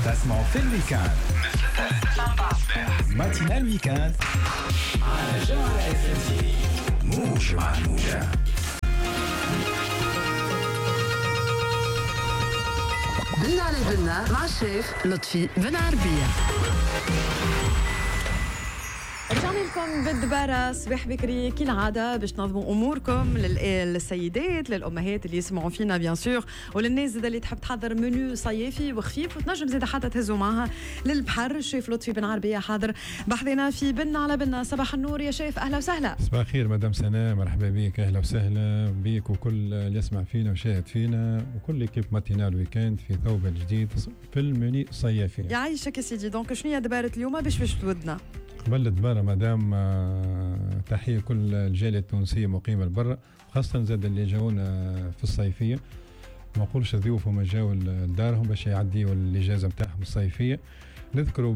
تسمعوا في الويكاند ماتينال الويكاند على جوهرة اف ام تي. موج مع الموجة. بنا على بنا مع الشيف لطفي بن عربية. رجعنا لكم بالدبارة صباح بكري كالعادة باش ننظموا أموركم للسيدات للأمهات اللي يسمعوا فينا بيان سور، وللناس اللي تحب تحضر منيو صيفي وخفيف وتنجم زيادة حتى تهزوا معها للبحر. الشيف لطفي بن عربية حاضر بحذنا في بنا على بنا. صباح النور يا شيف، أهلا وسهلا. صباح الخير مدام سناء، مرحبا بك، أهلا وسهلا بك وكل اللي يسمع فينا وشاهد فينا وكل كيف ماتينال ويكاند في ثوب الجديد في المنيو صيفي. يعيشك يا سيدي. دونك شنو هي دبارة اليوم باش تودنا؟ قبل الدبارة مدام تحية كل الجالية التونسية مقيمة برا، خاصة زاد اللي جاونا في الصيفية. ما نقولش ضيوف هما جاوا لدارهم باش يعديوا الإجازة نتاعهم الصيفية. نذكروا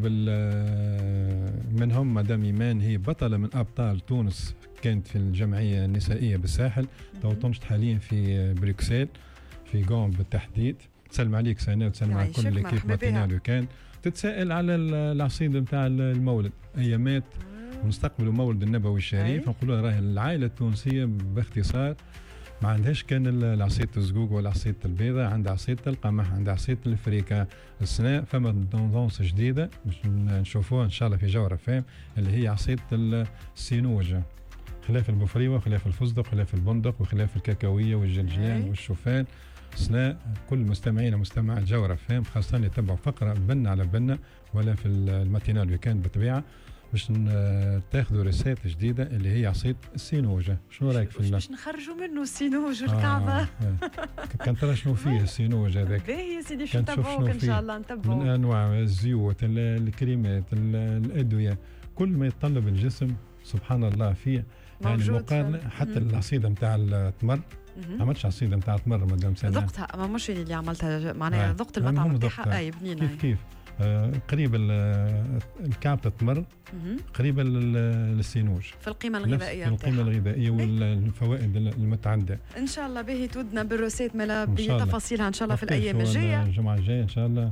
منهم مدام إيمان، هي بطلة من أبطال تونس، كانت في الجمعية النسائية بالساحل، تو تنشط حاليا في بروكسل في غون بالتحديد. تسلم عليك سنة وتسلم على كل اللي كيف ماتينال وكان تتساءل على العصيد نتاع المولد ايامات ونستقبلوا مولد النبوي الشريف. نقولوا راهي العائله التونسيه باختصار ما عندهاش كان العصيد الزقوق ولا عصيد البيضة، عندها عصيد القمح، عندها عصيد الفريكة. السنة فما دوندونس جديدة باش نشوفوها ان شاء الله في جوهرة فام، اللي هي عصيد السينوج، خلاف البفريوة وخلاف الفستق وخلاف البندق وخلاف الكاكاوية والجلجلان والشوفان. سناء كل مستمعين ومستمعات جوهرة فام خاصة اللي يتبعوا فقرة بنا على بنا ولا في الماتينال ويكاند بالطبيعة باش تاخذوا ريسيت جديدة اللي هي عصيد السينوجة. شنو رايك في باش نخرجوا منه السينوج الكعبة؟ كان ترى شنو فيه السينوج هذاك؟ باهي يا سيدي، شو نتبعوك ان شاء الله نتبعوك من انواع الزيوت الكريمات الادوية، كل ما يتطلب الجسم سبحان الله فيه يعني مقارنة. حتى العصيدة نتاع التمر عملتش عصيدة نتاع تمر مدام سنة، ذقتها ما مش اللي عملتها معناها ذقت المطعم نتاعها. اي بنينه كيف قريبة الكعبة التمر، قريبة للسينوج في القيمة الغذائية، في القيمة الغذائية والفوائد المتعددة. إن شاء الله باهي تودنا بالروسيت ملا بتفاصيلها إن شاء الله في الأيام الجاية. الجمعة الجاية إن شاء الله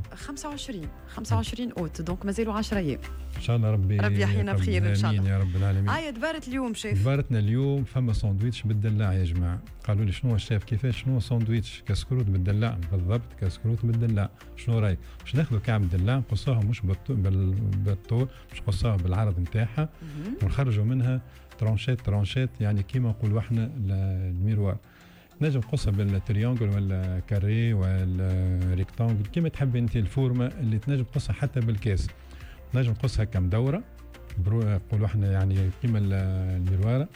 25 أوت، دونك مازالوا 10 أيام إن شاء الله. ربي يحيينا بخير إن شاء الله يا رب العالمين. دبارة اليوم شيف، دبارتنا اليوم فما ساندويتش بالدلاع يا جماعة. قالوا لي شنو الشيف كيفاش شنو ساندويتش كسكروت بالدلاع؟ بالضبط كسكروت بالدلاع. شنو رايك باش ناخذوا كعب دلاع نقصوها مش بالطول، مش نقصوها بالعرض نتاعها ونخرجوا منها ترانشات يعني كيما نقولوا احنا الميروار. نجم نقصها بالتريانجل ولا كاري ولا ريكتانجل كيما تحب انت، الفورمه اللي تنجم تقصها حتى بالكاس. نجم نقصها كم دوره نقولوا احنا يعني كيما الميرواره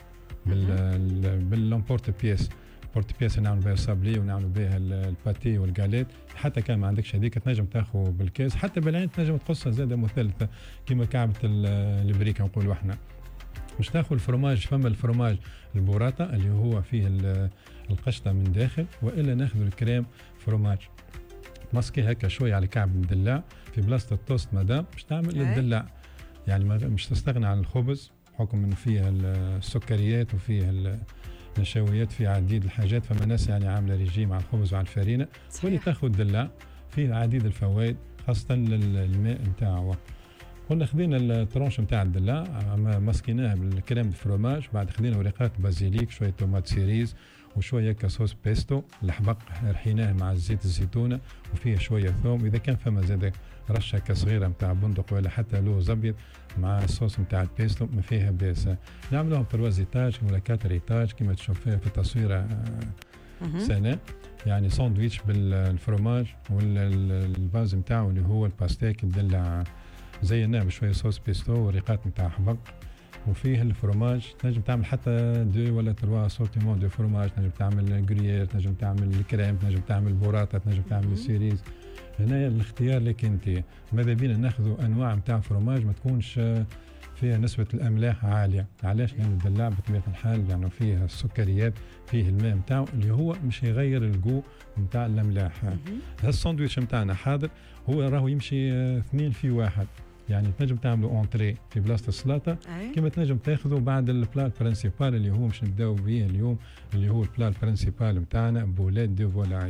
باللامبورت بياس. بورت بياس نعملوا بها الصابلي ونعملوا بها الباتي والجاليت. حتى كان ما عندكش هذيك تنجم تاخذ بالكاس، حتى بالعين تنجم تقصها زاده مثلثه كيما كعبه البريكه نقولوا احنا. مش تاخذ الفرماج، فما الفرماج البوراتا اللي هو فيه القشطه من داخل، والا ناخذ الكريم فرماج مسكي هكا شويه على كعب الدلاع في بلاصه التوست مدام باش تعمل الدلاع. يعني مش تستغنى عن الخبز بحكم انه فيها السكريات وفيها نشويات، في عديد الحاجات. فما ناس يعني عامله ريجيم على الخبز وعلى الفرينه، واللي تاخذ دلاع فيه عديد الفوائد خاصه الماء نتاعو. قلنا خذينا الترونش نتاع الدلاع مسكيناه بالكريم الفروماج، بعد خذينا ورقات بازيليك، شويه تومات سيريز وشويه كصوص بيستو الحبق، رحيناه مع زيت الزيتونه وفيه شويه ثوم. اذا كان فما زاد رشه كصغيره نتاع بندق ولا حتى لوز ابيض مع الصوص نتاع البيستو ما فيها باس. نعملوهم 3 ايتاج ولا 4 ايتاج كما تشوف فيها في التصويره سنة. يعني ساندويتش بالفروماج والباز نتاعو اللي هو الباستيك الدلع زيناه بشويه صوص بيستو ورقات نتاع حبق وفيه الفروماج. تنجم تعمل حتى 2 ولا 3 اسورتيمون دو فروماج، تنجم تعمل جريير، تنجم تعمل الكريم، تنجم تعمل بوراتا، تنجم تعمل السيريز. هنا الاختيار لك انت. ماذا بينا ناخذوا انواع نتاع فروماج ما تكونش فيها نسبة الأملاح عالية. علاش؟ لأن الدلاع بطبيعة الحال يعني فيها السكريات، فيه الماء نتاعو اللي هو مش يغير الجو نتاع الأملاح. هالساندويتش نتاعنا حاضر هو راهو يمشي 2 في 1. يعني تنجم تعملوا اونتري في بلاصه السلطه كما تنجم تاخذوا بعد البلا البرنسيبال اللي هو باش نبداو به اليوم، اللي هو البلا البرنسيبال نتاعنا بولات دو فولاي.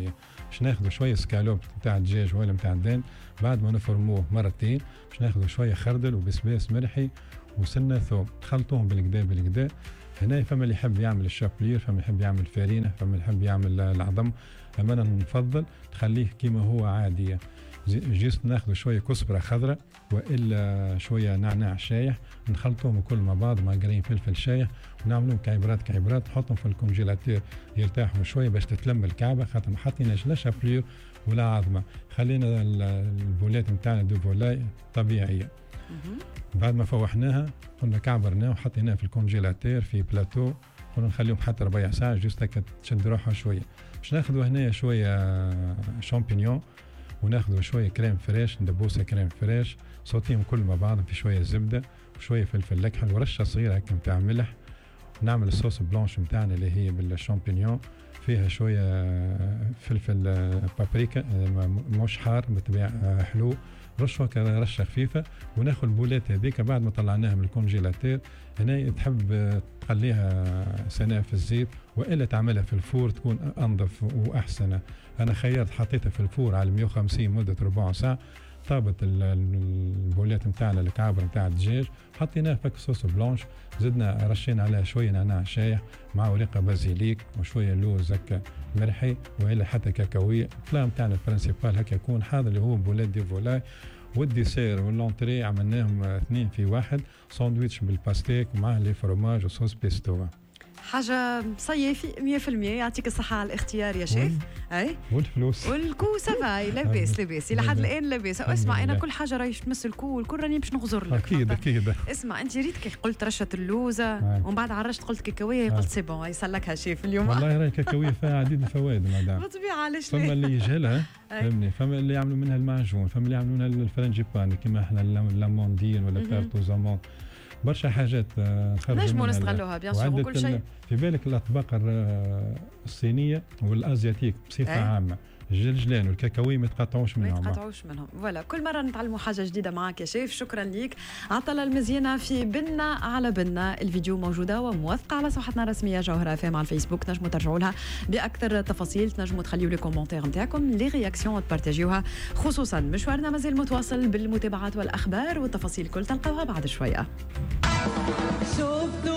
باش ناخذوا شويه سكالوب نتاع الدجاج ولا نتاع الدين، بعد ما نفرموه مرتين باش ناخذوا شويه خردل وبسباس مرحي وسنه ثوم، نخلطوهم بالكدا. هنا فما اللي يحب يعمل الشابلير، فما اللي يحب يعمل فارينه، فما اللي يحب يعمل العظم. اما انا نفضل تخليه كيما هو عاديه، جيست ناخذ شويه كزبره خضراء والا شويه نعناع شايح، نخلطوهم الكل مع بعض مع قرين فلفل شايح ونعملهم كعبرات نحطهم في الكونجيلاتور يرتاحوا شويه باش تتلم الكعبه، خاطر ما حطيناش لا شابلير ولا عظمه، خلينا البولات نتاعنا دو فولاي طبيعيه. بعد ما فوحناها قلنا كعبرناها وحطيناها في الكونجيلاتور في بلاتو، قلنا نخليهم حتى ربع ساعه جوست هكا تشد روحها شويه. باش ناخذوا هنايا شويه شامبينيون وناخذوا شويه كريم فريش، ندبوسه كريم فريش، صوتيهم كل مع بعض في شويه زبده وشويه فلفل لكحل ورشه صغيره هكا نتاع ملح. نعمل الصوص بلانش نتاعنا اللي هي بالشامبينيون، فيها شويه فلفل بابريكا مش حار بالطبيعه حلو، رشه خفيفه، وناخذ البولات هذيك بعد ما طلعناها من الكونجيلاتور. هنا تحب تخليها سنة في الزيت والا تعملها في الفور تكون انظف واحسن. انا خيرت حطيتها في الفور على 150 مده ربع ساعه، طابت البولات نتاعنا الكعبر نتاع الدجاج، حطيناها فك صوص بلانش، زدنا رشينا عليها شويه نعناع شايح مع ورقه بازيليك وشويه لوز هكا مرحي والا حتى كاكاويه. البلا نتاعنا البرنسيبال هكا يكون هذا اللي هو بولات دي فولاي. والديسير واللونتري عملناهم 2 في 1، ساندويتش بالباستيك ومعه لي فروماج وصوص بيستو. حاجة صيفي 100%. يعطيك الصحة على الاختيار يا شيف. اي والفلوس والكو سافاي لاباس الى حد الان لاباس. اسمع انا كل حاجة راهي تمس الكو والكل راني باش نغزر لك. اكيد. اسمع انت ريت كي قلت رشة اللوزة ومن بعد عرشت قلت كيكاوية، قلت سي بون يسلكها شيف اليوم. والله راهي كيكاوية فيها عديد الفوائد مدام. بالطبيعة علاش فما اللي يجهلها فهمني، فما اللي يعملوا منها المعجون، فما اللي يعملوا منها الفرنجيباني كيما احنا اللاموندين ولا تارتوزامون، برشا حاجات نجموا نستغلوها بيان سور وكل شيء. في بالك الاطباق الصينيه والازياتيك بصفه عامه، الجلجلان والكاكاوي ما يتقطعوش منهم. فوالا كل مره نتعلموا حاجه جديده معك يا شيف. شكرا ليك. عطله المزيانه في بنا على بنا، الفيديو موجوده وموثقه على صفحتنا الرسميه جوهره فام على الفيسبوك، تنجموا ترجعوا لها باكثر تفاصيل، تنجموا تخليوا لي كومونتير نتاعكم لي رياكسيون وتبارتاجيوها. خصوصا مشوارنا مازال متواصل بالمتابعات والاخبار والتفاصيل كل تلقاوها بعد شويه.